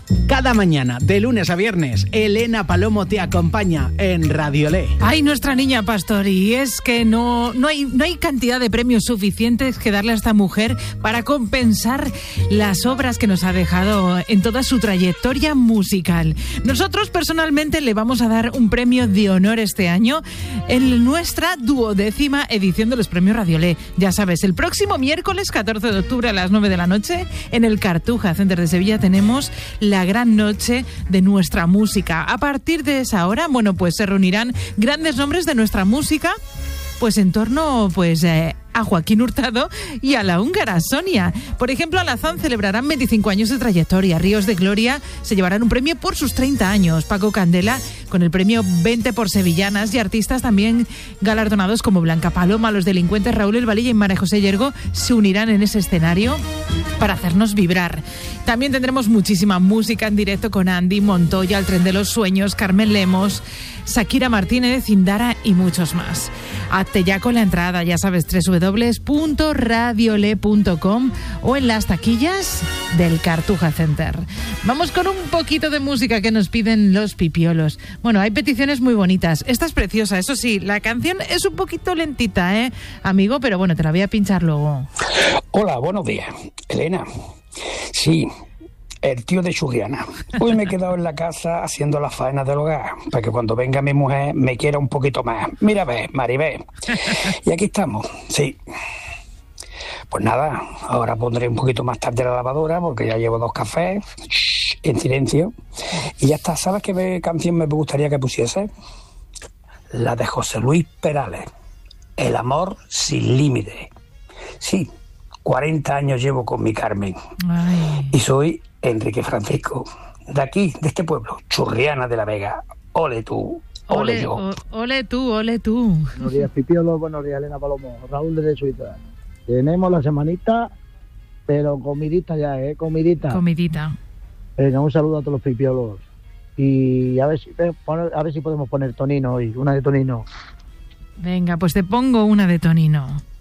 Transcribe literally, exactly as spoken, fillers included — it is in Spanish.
Cada mañana, de lunes a viernes, Elena Palomo te acompaña en Radiolé. Ay, nuestra niña Pastori, es que no, no, hay, no hay cantidad de premios suficientes que darle a esta mujer para compensar las obras que nos ha dejado en toda su trayectoria musical. Nosotros personalmente le vamos a dar un premio de honor este año en nuestra duodécima edición de los premios Radiolé. Ya sabes, el próximo miércoles catorce de octubre a las nueve de la noche en el Cartuja Center de Sevilla tenemos la gran noche de nuestra música. A partir de esa hora, bueno, pues se reunirán grandes nombres de nuestra música, pues en torno, pues... Eh, a Joaquín Hurtado y a la húngara Sonia. Por ejemplo, Alazán celebrarán veinticinco años de trayectoria. Ríos de Gloria se llevarán un premio por sus treinta años. Paco Candela con el premio veinte por Sevillanas, y artistas también galardonados como Blanca Paloma, Los Delincuentes, Raúl El Valilla y María José Yergo se unirán en ese escenario para hacernos vibrar. También tendremos muchísima música en directo con Andy, Montoya, El Tren de los Sueños, Carmen Lemos, Shakira Martínez, Indara y muchos más. Hazte ya con la entrada, ya sabes, doble u doble u doble u punto radiolé punto com o en las taquillas del Cartuja Center. Vamos con un poquito de música que nos piden los pipiolos. Bueno, hay peticiones muy bonitas. Esta es preciosa, eso sí, la canción es un poquito lentita, ¿eh, amigo? Pero bueno, te la voy a pinchar luego. Hola, buenos días. Elena. Sí, el tío de Churriana. Hoy me he quedado en la casa haciendo las faenas del hogar, para que cuando venga mi mujer me quiera un poquito más. Mira, ve, Maribel. Y aquí estamos, sí. Pues nada, ahora pondré un poquito más tarde la lavadora, porque ya llevo dos cafés, shh, en silencio. Y ya está. ¿Sabes qué canción me gustaría que pusiese? La de José Luis Perales, El amor sin límite. Sí, cuarenta años llevo con mi Carmen. Ay. Y soy Enrique Francisco, de aquí, de este pueblo, Churriana de la Vega. Ole tú, ole, ole yo. O, ole tú, ole tú. Buenos días, Pipiolo, buenos días, Elena Palomo. Raúl desde Suiza. Tenemos la semanita, pero comidita ya, ¿eh? Comidita. Comidita. Venga, un saludo a todos los pipiolos. Y a ver si, a ver si podemos poner Tonino hoy, una de Tonino. Venga, pues te pongo una de Tonino.